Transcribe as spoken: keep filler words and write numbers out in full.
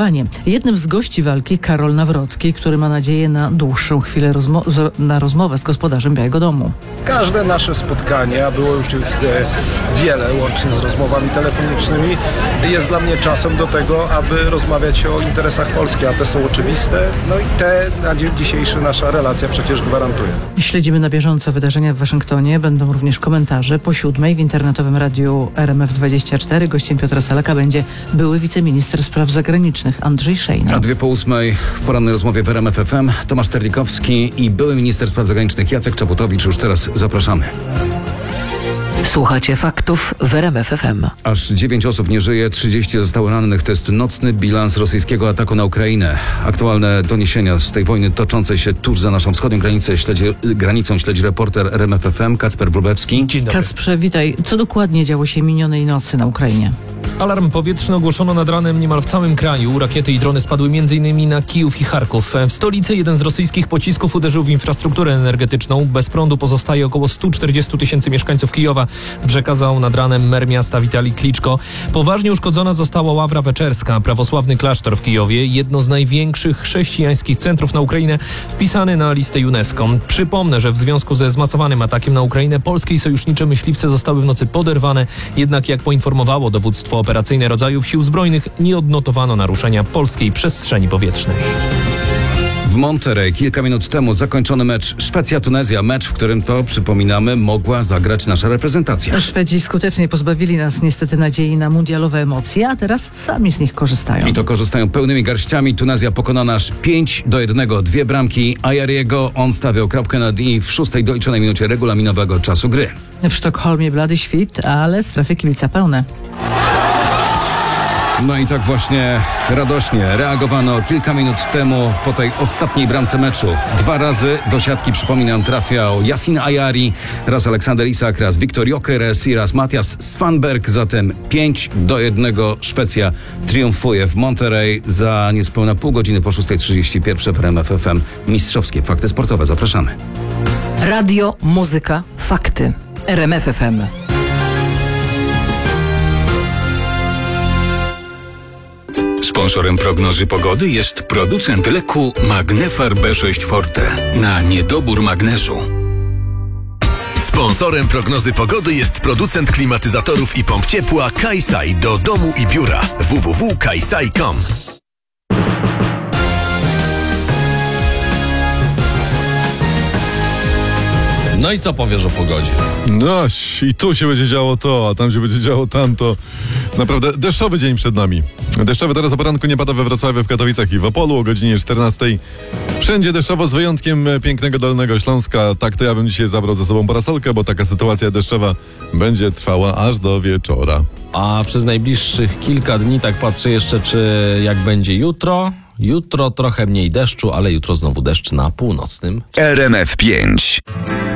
zdecydowanie. Jednym z gości walki Karol Nawrocki, który ma nadzieję na dłuższą chwilę rozmo- z, na rozmowę z gospodarzem Białego Domu. Każde nasze spotkanie, a było już ich e, wiele, łącznie z rozmowami telefonicznymi, jest dla mnie czasem do tego, aby rozmawiać o interesach Polski, a te są oczywiste. No i te na dzień dzisiejszy nasza relacja przecież gwarantuje. Śledzimy na bieżąco wydarzenia w Waszyngtonie. Będą również komentarze. Po siódmej w internetowym radiu R M F dwadzieścia cztery gościem Piotra Salaka będzie były wiceminister spraw zagranicznych Andrzej Szejna. A dwie po ósmej w porannej rozmowie w R M F F M Tomasz Terlikowski i były minister spraw zagranicznych Jacek Czaputowicz. Już teraz zapraszamy. Słuchacie faktów w R M F F M. Aż dziewięć osób nie żyje, trzydzieści zostało rannych. To jest nocny bilans rosyjskiego ataku na Ukrainę. Aktualne doniesienia z tej wojny toczącej się tuż za naszą wschodnią granicę śledzi, granicą śledzi reporter R M F F M Kacper Wróblewski. Dzień dobry. Kacprze, witaj. Co dokładnie działo się minionej nocy na Ukrainie? Alarm powietrzny ogłoszono nad ranem niemal w całym kraju. Rakiety i drony spadły m.in. na Kijów i Charków. W stolicy jeden z rosyjskich pocisków uderzył w infrastrukturę energetyczną. Bez prądu pozostaje około sto czterdzieści tysięcy mieszkańców Kijowa, przekazał nad ranem mer miasta Witalij Kliczko. Poważnie uszkodzona została Ławra Peczerska, prawosławny klasztor w Kijowie, jedno z największych chrześcijańskich centrów na Ukrainę, wpisany na listę UNESCO. Przypomnę, że w związku ze zmasowanym atakiem na Ukrainę polskie i sojusznicze myśliwce zostały w nocy poderwane, jednak jak poinformowało dowództwo operacyjne rodzajów sił zbrojnych, nie odnotowano naruszenia polskiej przestrzeni powietrznej. W Monterey kilka minut temu zakończony mecz Szwecja-Tunezja. Mecz, w którym to, przypominamy, mogła zagrać nasza reprezentacja. Szwedzi skutecznie pozbawili nas niestety nadziei na mundialowe emocje, a teraz sami z nich korzystają. I to korzystają pełnymi garściami. Tunezja pokonana aż pięć do jednego. Dwie bramki Ayariego. On stawiał kropkę nad i w szóstej doliczonej minucie regulaminowego czasu gry. W Sztokholmie blady świt, ale strefy kibica pełne. No i tak właśnie radośnie reagowano kilka minut temu po tej ostatniej bramce meczu. Dwa razy do siatki, przypominam, trafiał Yasin Ayari, raz Aleksander Isak, raz Viktor Gyökeres i raz Mattias Svanberg. Zatem pięć do jednego Szwecja triumfuje w Monterey. Za niespełna pół godziny po szóstej trzydzieści jeden w R M F F M mistrzowskie fakty sportowe. Zapraszamy. Radio, muzyka, fakty. R M F F M. Sponsorem prognozy pogody jest producent leku Magnefar B sześć Forte na niedobór magnezu. Sponsorem prognozy pogody jest producent klimatyzatorów i pomp ciepła Kaisai do domu i biura w w w kropka kaisai kropka com. No i co powiesz o pogodzie? No i tu się będzie działo to, a tam się będzie działo tamto. Naprawdę deszczowy dzień przed nami. Deszczowy teraz o poranku nie pada we Wrocławiu, w Katowicach i w Opolu o godzinie czternastej. Wszędzie deszczowo z wyjątkiem pięknego Dolnego Śląska. Tak to ja bym dzisiaj zabrał ze sobą parasolkę, bo taka sytuacja deszczowa będzie trwała aż do wieczora. A przez najbliższych kilka dni, tak patrzę jeszcze, czy jak będzie jutro. Jutro trochę mniej deszczu, ale jutro znowu deszcz na północnym. R M F pięć.